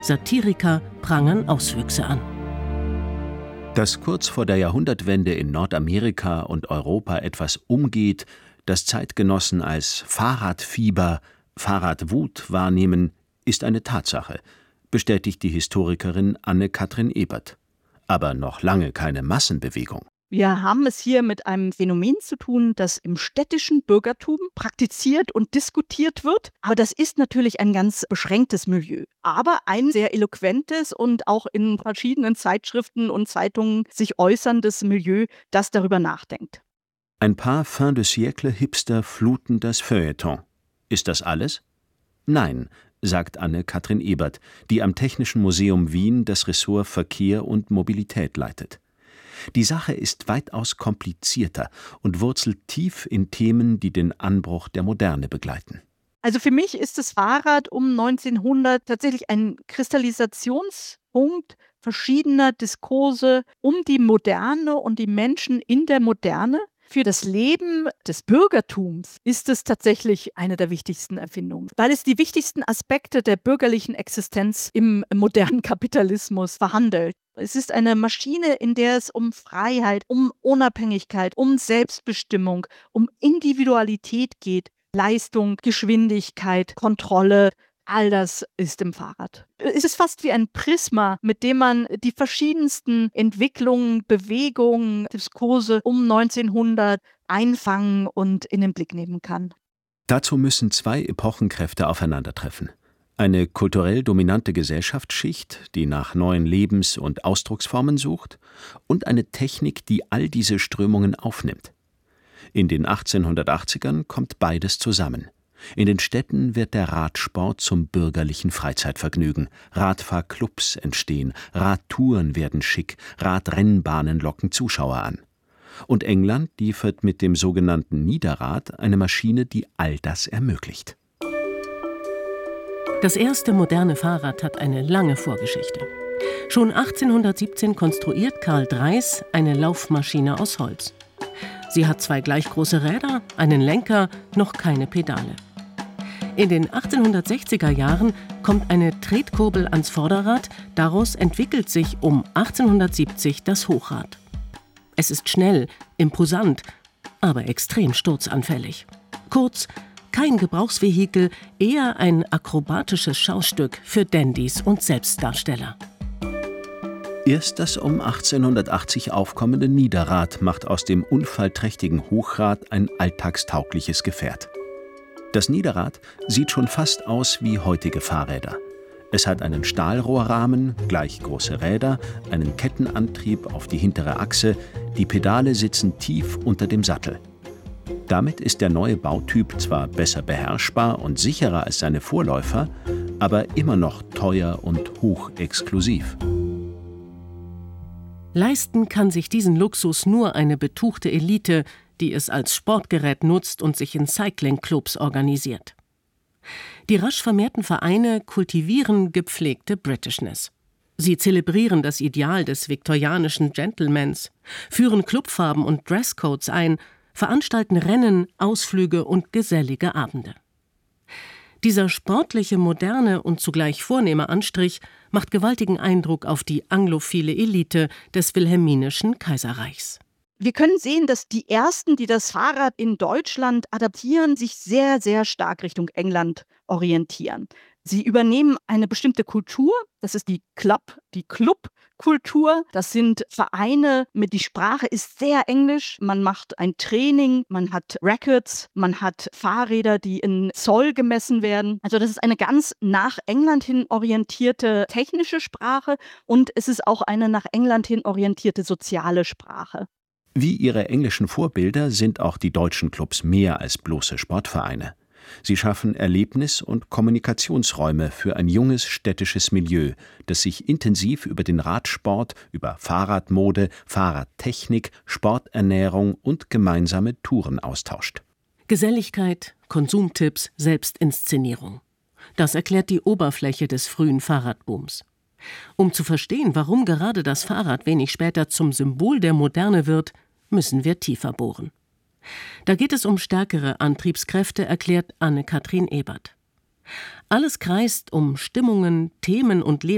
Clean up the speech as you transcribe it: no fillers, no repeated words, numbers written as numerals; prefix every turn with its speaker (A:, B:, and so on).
A: Satiriker prangern Auswüchse an.
B: Dass kurz vor der Jahrhundertwende in Nordamerika und Europa etwas umgeht, das Zeitgenossen als Fahrradfieber, Fahrradwut wahrnehmen, ist eine Tatsache, bestätigt die Historikerin Anne-Kathrin Ebert. Aber noch lange keine Massenbewegung.
C: Wir haben es hier mit einem Phänomen zu tun, das im städtischen Bürgertum praktiziert und diskutiert wird. Aber das ist natürlich ein ganz beschränktes Milieu. Aber ein sehr eloquentes und auch in verschiedenen Zeitschriften und Zeitungen sich äußerndes Milieu, das darüber nachdenkt.
B: Ein paar Fin-de-siècle-Hipster fluten das Feuilleton. Ist das alles? Nein, sagt Anne-Kathrin Ebert, die am Technischen Museum Wien das Ressort Verkehr und Mobilität leitet. Die Sache ist weitaus komplizierter und wurzelt tief in Themen, die den Anbruch der Moderne begleiten.
C: Also für mich ist das Fahrrad um 1900 tatsächlich ein Kristallisationspunkt verschiedener Diskurse um die Moderne und die Menschen in der Moderne. Für das Leben des Bürgertums ist es tatsächlich eine der wichtigsten Erfindungen, weil es die wichtigsten Aspekte der bürgerlichen Existenz im modernen Kapitalismus verhandelt. Es ist eine Maschine, in der es um Freiheit, um Unabhängigkeit, um Selbstbestimmung, um Individualität geht. Leistung, Geschwindigkeit, Kontrolle, all das ist im Fahrrad. Es ist fast wie ein Prisma, mit dem man die verschiedensten Entwicklungen, Bewegungen, Diskurse um 1900 einfangen und in den Blick nehmen kann.
B: Dazu müssen zwei Epochenkräfte aufeinandertreffen. Eine kulturell dominante Gesellschaftsschicht, die nach neuen Lebens- und Ausdrucksformen sucht, und eine Technik, die all diese Strömungen aufnimmt. In den 1880ern kommt beides zusammen. In den Städten wird der Radsport zum bürgerlichen Freizeitvergnügen. Radfahrclubs entstehen, Radtouren werden schick, Radrennbahnen locken Zuschauer an. Und England liefert mit dem sogenannten Niederrad eine Maschine, die all das ermöglicht.
A: Das erste moderne Fahrrad hat eine lange Vorgeschichte. Schon 1817 konstruiert Karl Dreis eine Laufmaschine aus Holz. Sie hat zwei gleich große Räder, einen Lenker, noch keine Pedale. In den 1860er Jahren kommt eine Tretkurbel ans Vorderrad, daraus entwickelt sich um 1870 das Hochrad. Es ist schnell, imposant, aber extrem sturzanfällig. Kurz, kein Gebrauchsvehikel, eher ein akrobatisches Schaustück für Dandys und Selbstdarsteller.
B: Erst das um 1880 aufkommende Niederrad macht aus dem unfallträchtigen Hochrad ein alltagstaugliches Gefährt. Das Niederrad sieht schon fast aus wie heutige Fahrräder. Es hat einen Stahlrohrrahmen, gleich große Räder, einen Kettenantrieb auf die hintere Achse, die Pedale sitzen tief unter dem Sattel. Damit ist der neue Bautyp zwar besser beherrschbar und sicherer als seine Vorläufer, aber immer noch teuer und hochexklusiv.
A: Leisten kann sich diesen Luxus nur eine betuchte Elite, die es als Sportgerät nutzt und sich in Cycling-Clubs organisiert. Die rasch vermehrten Vereine kultivieren gepflegte Britishness. Sie zelebrieren das Ideal des viktorianischen Gentlemans, führen Clubfarben und Dresscodes ein, veranstalten Rennen, Ausflüge und gesellige Abende. Dieser sportliche, moderne und zugleich vornehme Anstrich macht gewaltigen Eindruck auf die anglophile Elite des wilhelminischen Kaiserreichs.
C: Wir können sehen, dass die Ersten, die das Fahrrad in Deutschland adaptieren, sich sehr, sehr stark Richtung England orientieren. Sie übernehmen eine bestimmte Kultur, das ist die Clubkultur. Das sind Vereine, die Sprache ist sehr englisch. Man macht ein Training, man hat Records, man hat Fahrräder, die in Zoll gemessen werden. Also das ist eine ganz nach England hin orientierte technische Sprache und es ist auch eine nach England hin orientierte soziale Sprache.
B: Wie ihre englischen Vorbilder sind auch die deutschen Clubs mehr als bloße Sportvereine. Sie schaffen Erlebnis- und Kommunikationsräume für ein junges städtisches Milieu, das sich intensiv über den Radsport, über Fahrradmode, Fahrradtechnik, Sporternährung und gemeinsame Touren austauscht.
A: Geselligkeit, Konsumtipps, Selbstinszenierung. Das erklärt die Oberfläche des frühen Fahrradbooms. Um zu verstehen, warum gerade das Fahrrad wenig später zum Symbol der Moderne wird, müssen wir tiefer bohren. Da geht es um stärkere Antriebskräfte, erklärt Anne-Kathrin Ebert. Alles kreist um Stimmungen, Themen und